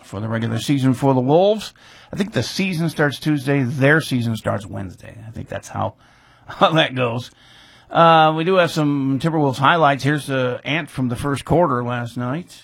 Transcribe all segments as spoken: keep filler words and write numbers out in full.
for the regular season for the Wolves. I think the season starts Tuesday. Their season starts Wednesday. I think that's how, how that goes. Uh, we do have some Timberwolves highlights. Here's the Ant from the first quarter last night.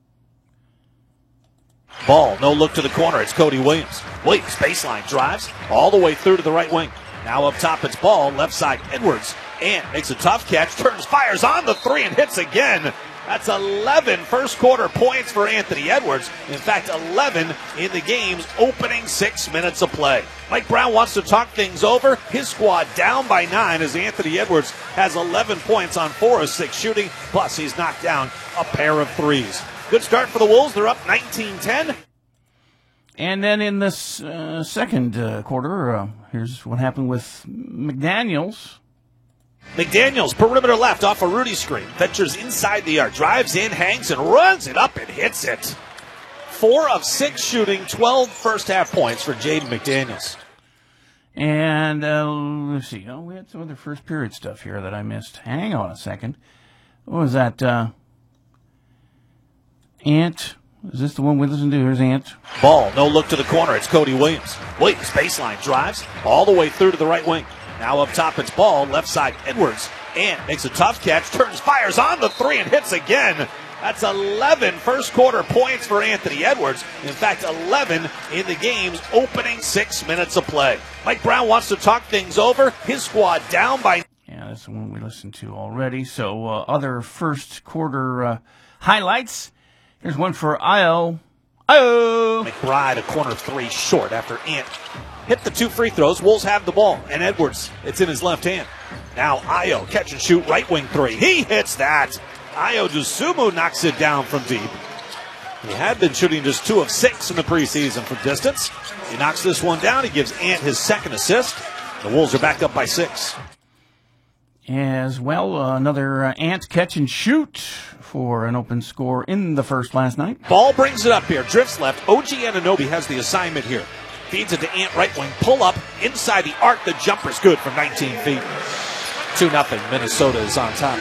Ball, no look to the corner. It's Cody Williams. Williams, baseline, drives all the way through to the right wing. Now up top, it's Ball, left side, Edwards. Ant makes a tough catch, turns, fires on the three, and hits again. That's eleven first quarter points for Anthony Edwards. In fact, eleven in the game's opening six minutes of play. Mike Brown wants to talk things over. His squad down by nine as Anthony Edwards has eleven points on four of six shooting. Plus, he's knocked down a pair of threes. Good start for the Wolves. They're up nineteen ten. And then in this uh, second uh, quarter, uh, here's what happened with McDaniels. McDaniels, perimeter left off a Rudy screen. Ventures inside the arc, drives in, hangs, and runs it up and hits it. Four of six shooting, twelve first half points for Jaden McDaniels. And uh, let's see. Oh, we had some other first period stuff here that I missed. Hang on a second. What was that? Uh, Ant. Is this the one we listened to? Here's Ant. Ball, no look to the corner. It's Cody Williams. Williams, baseline, drives all the way through to the right wing. Now up top, it's Ball, left side, Edwards. Ant makes a tough catch, turns, fires on the three, and hits again. That's eleven first quarter points for Anthony Edwards. In fact, eleven in the game's opening six minutes of play. Mike Brown wants to talk things over. His squad down by... Yeah, that's the one we listened to already. So uh, other first quarter uh, highlights. Here's one for Ayo. Ayo! McBride, a corner three short after Ant hit the two free throws. Wolves have the ball, and Edwards, it's in his left hand. Now Ayo, catch and shoot, right wing three. He hits that. Ayo Dosunmu knocks it down from deep. He had been shooting just two of six in the preseason from distance. He knocks this one down. He gives Ant his second assist. The Wolves are back up by six. As well, uh, another uh, Ant catch and shoot for an open score in the first last night. Ball brings it up here, drifts left. O G Anunoby has the assignment here. Feeds it to Ant, right wing, pull up, inside the arc. The jumper's good from nineteen feet. two nothing, Minnesota is on top.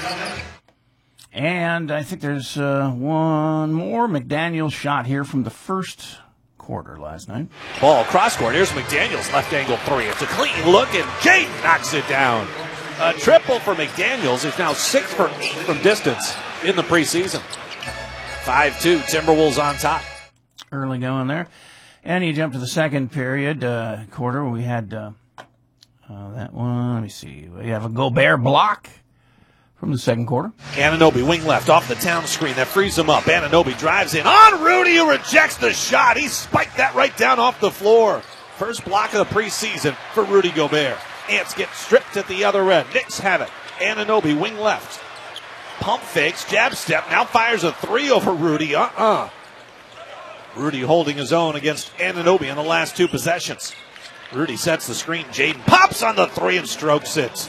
And I think there's uh, one more McDaniels shot here from the first quarter last night. Ball cross court, here's McDaniels, left angle three. It's a clean look, and Jaden knocks it down. A triple for McDaniels. He's now six for eight from distance in the preseason. five two, Timberwolves on top. Early going there. And you jump to the second period, uh, quarter. We had uh, uh, that one. Let me see. We have a Gobert block from the second quarter. Anunoby, wing left, off the town screen. That frees him up. Anunoby drives in on Rudy, who rejects the shot. He spiked that right down off the floor. First block of the preseason for Rudy Gobert. Ants get stripped at the other end. Knicks have it. Anunoby, wing left. Pump fakes, jab step, now fires a three over Rudy. Uh-uh. Rudy holding his own against Anunoby in the last two possessions. Rudy sets the screen. Jaden pops on the three and strokes it.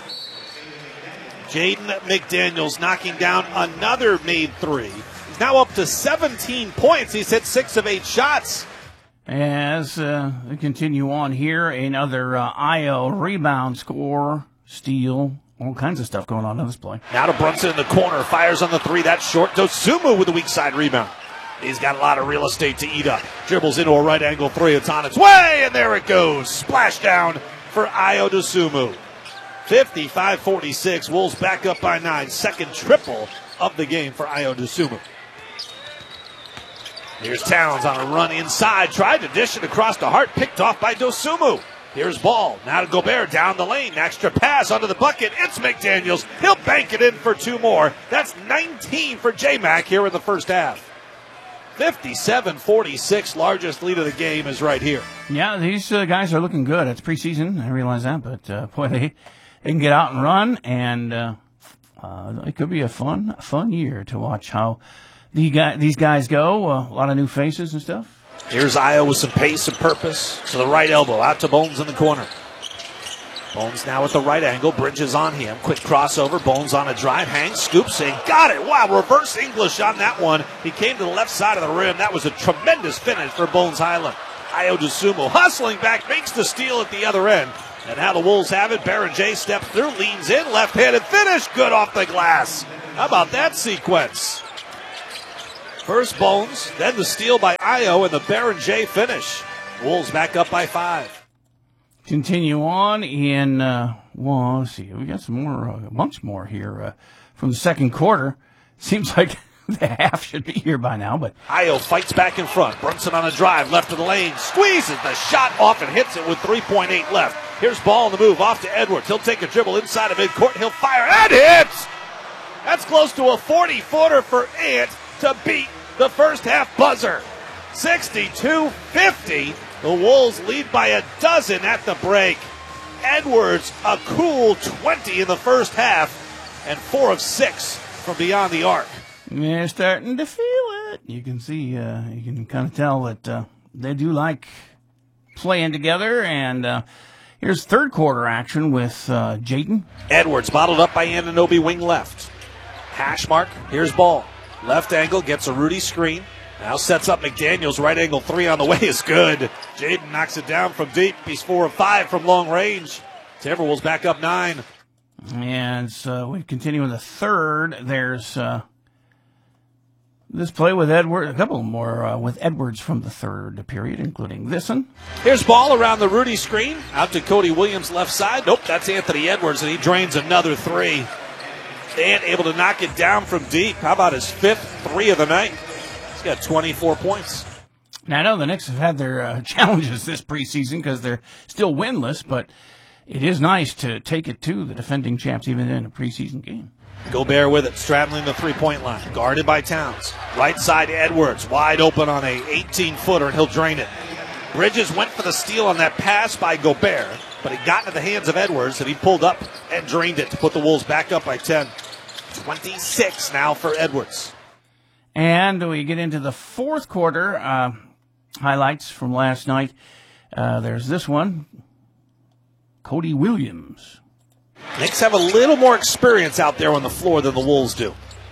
Jaden McDaniels knocking down another made three. He's now up to seventeen points. He's hit six of eight shots. As uh, we continue on here, another uh, Ayo rebound, score, steal, all kinds of stuff going on in this play. Now to Brunson in the corner, fires on the three. That's short. Dosunmu with the weak side rebound. He's got a lot of real estate to eat up. Dribbles into a right angle three. It's on its way, and there it goes. Splash down for Ayo Dosunmu. fifty-five forty-six. Wolves back up by nine. Second triple of the game for Ayo Dosunmu. Here's Towns on a run inside. Tried to dish it across the heart. Picked off by Dosunmu. Here's Ball. Now to Gobert down the lane. Extra pass under the bucket. It's McDaniels. He'll bank it in for two more. That's nineteen for J-Mac here in the first half. fifty-seven forty-six. Largest lead of the game is right here. Yeah, these uh, guys are looking good. It's preseason. I realize that. But, uh, boy, they, they can get out and run. And uh, uh, it could be a fun, fun year to watch how the guy, these guys go. Uh, a lot of new faces and stuff. Here's Ayo with some pace and purpose to the right elbow. Out to Bones in the corner. Bones now with the right angle. Bridges on him. Quick crossover. Bones on a drive. Hangs. Scoops in. Got it. Wow. Reverse English on that one. He came to the left side of the rim. That was a tremendous finish for Bones Highland. Ayo Dosunmu hustling back. Makes the steal at the other end. And how the Wolves have it. Baron J steps through. Leans in. Left-handed finish. Good off the glass. How about that sequence? First Bones, then the steal by Io, and the Baron J finish. Wolves back up by five. Continue on in, uh, well, let's see, we got some more, uh, a bunch more here uh, from the second quarter. Seems like the half should be here by now, but Io fights back in front. Brunson on a drive, left of the lane, squeezes the shot off and hits it with three point eight left. Here's ball on the move, off to Edwards. He'll take a dribble inside of midcourt. He'll fire, and hits! That's close to a forty-footer for Ant to beat the first half buzzer. sixty-two fifty. The Wolves lead by a dozen at the break. Edwards, a cool twenty in the first half, and four of six from beyond the arc. They're starting to feel it. You can see, uh, you can kind of tell that uh, they do like playing together. And uh, here's third quarter action with uh, Jaden. Edwards bottled up by Anunoby, wing left. Hash mark, here's ball. Left angle, gets a Rudy screen. Now sets up McDaniels, right angle three on the way is good. Jaden knocks it down from deep. He's four of five from long range. Timberwolves back up nine. And so we continue in the third. There's uh, this play with Edwards, a couple more uh, with Edwards from the third period, including this one. Here's ball around the Rudy screen. Out to Cody Williams left side. Nope, that's Anthony Edwards, and he drains another three. And able to knock it down from deep. How about his fifth three of the night? He's got twenty-four points. Now, I know the Knicks have had their uh, challenges this preseason because they're still winless, but it is nice to take it to the defending champs even in a preseason game. Gobert with it, straddling the three-point line. Guarded by Towns. Right side Edwards, wide open on a eighteen-footer, and he'll drain it. Bridges went for the steal on that pass by Gobert, but it got into the hands of Edwards, and he pulled up and drained it to put the Wolves back up by ten. twenty-six now for Edwards. And we get into the fourth quarter. Uh, highlights from last night. Uh, there's this one. Cody Williams. Knicks have a little more experience out there on the floor than the Wolves do.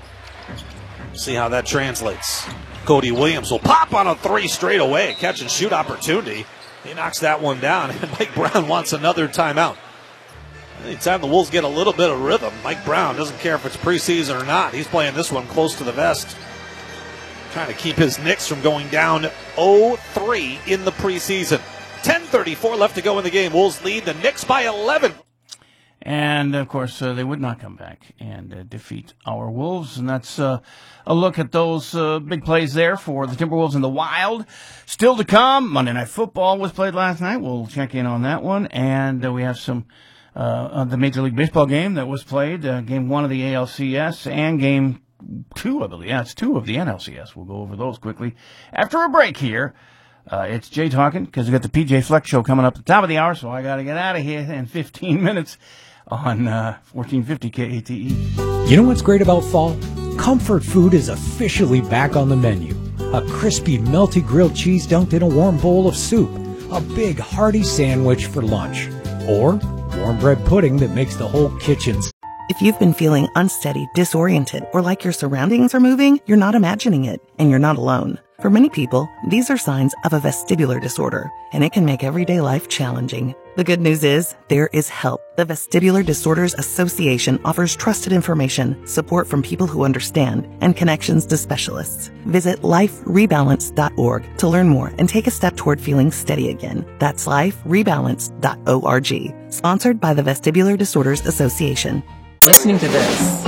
See how that translates. Cody Williams will pop on a three straight away. Catch and shoot opportunity. He knocks that one down, and Mike Brown wants another timeout. Anytime the Wolves get a little bit of rhythm, Mike Brown doesn't care if it's preseason or not. He's playing this one close to the vest. Trying to keep his Knicks from going down oh three in the preseason. ten thirty-four left to go in the game. Wolves lead the Knicks by eleven. And, of course, uh, they would not come back and uh, defeat our Wolves. And that's uh, a look at those uh, big plays there for the Timberwolves and the Wild. Still to come, Monday Night Football was played last night. We'll check in on that one. And uh, we have some uh, of the Major League Baseball game that was played, uh, game one of the A L C S and game two, I believe. Yeah, it's two of the N L C S. We'll go over those quickly after a break here. Uh, it's Jay talking because we got the P J Fleck Show coming up at the top of the hour, so I got to get out of here in fifteen minutes on uh, fourteen fifty K A T E. You know what's great about fall? Comfort food is officially back on the menu. A crispy, melty grilled cheese dunked in a warm bowl of soup. A big, hearty sandwich for lunch. Or warm bread pudding that makes the whole kitchen. If you've been feeling unsteady, disoriented, or like your surroundings are moving, you're not imagining it, and you're not alone. For many people, these are signs of a vestibular disorder, and it can make everyday life challenging. The good news is, there is help. The Vestibular Disorders Association offers trusted information, support from people who understand, and connections to specialists. Visit life rebalance dot org to learn more and take a step toward feeling steady again. That's life rebalance dot org. Sponsored by the Vestibular Disorders Association. Listening to this.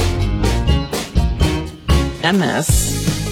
And this.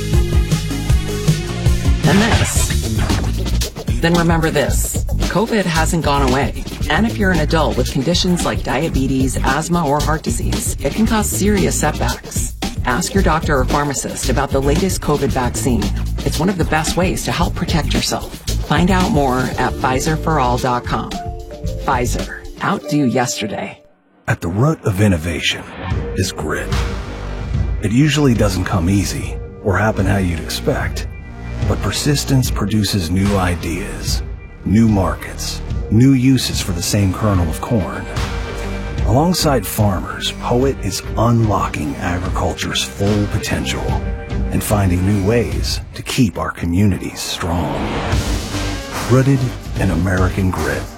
And this. Then remember this. COVID hasn't gone away. And if you're an adult with conditions like diabetes, asthma, or heart disease, it can cause serious setbacks. Ask your doctor or pharmacist about the latest COVID vaccine. It's one of the best ways to help protect yourself. Find out more at Pfizer for all dot com. Pfizer. Outdo yesterday. At the root of innovation is grit. It usually doesn't come easy or happen how you'd expect, but persistence produces new ideas, new markets, new uses for the same kernel of corn. Alongside farmers, Poet is unlocking agriculture's full potential and finding new ways to keep our communities strong. Rooted in American grit.